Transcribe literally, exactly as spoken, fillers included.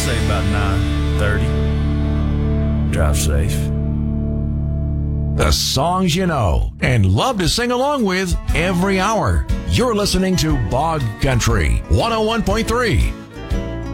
say about nine thirty. Drive safe. The songs you know and love to sing along with every hour. You're listening to Bog Country one oh one point three